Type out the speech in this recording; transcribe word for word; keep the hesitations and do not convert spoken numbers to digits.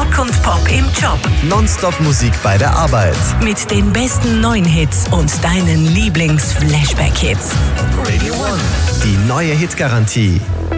Rock und Pop im Job. Nonstop Musik bei der Arbeit. Mit den besten neuen Hits und deinen Lieblings-Flashback-Hits. Radio One. Die neue Hitgarantie.